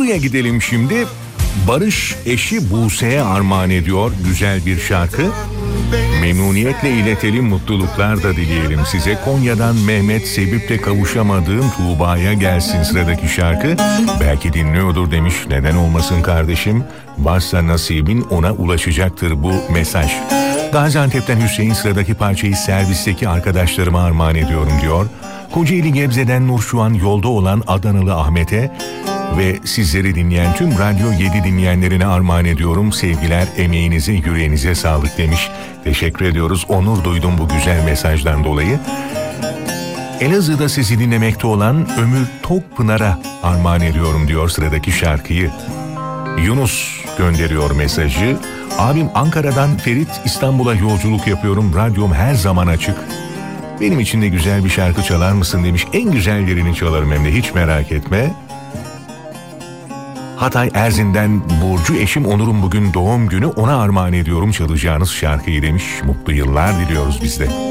Bolu'ya gidelim şimdi. Barış eşi Buse'ye armağan ediyor güzel bir şarkı. Memnuniyetle iletelim, mutluluklar da dileyelim size. Konya'dan Mehmet, sevip kavuşamadığım Tuğba'ya gelsin sıradaki şarkı. Belki dinliyordur demiş, neden olmasın kardeşim. Varsa nasibin ona ulaşacaktır bu mesaj. Gaziantep'ten Hüseyin sıradaki parçayı servisteki arkadaşlarıma armağan ediyorum diyor. Kocaeli Gebze'den Nur şu an yolda olan Adanalı Ahmet'e ve sizleri dinleyen tüm Radyo 7 dinleyenlerine armağan ediyorum. Sevgiler, emeğinize, yüreğinize sağlık demiş. Teşekkür ediyoruz. Onur duydum bu güzel mesajdan dolayı. Elazığ'da sizi dinlemekte olan Ömür Tokpınar'a armağan ediyorum diyor sıradaki şarkıyı. Yunus gönderiyor mesajı. Abim Ankara'dan Ferit, İstanbul'a yolculuk yapıyorum. Radyom her zaman açık. Benim için de güzel bir şarkı çalar mısın demiş. En güzellerini çalarım hem de, hiç merak etme. Hatay Erzin'den Burcu, eşim Onur'un bugün doğum günü, ona armağan ediyorum çalacağınız şarkıyı demiş. Mutlu yıllar diliyoruz biz de.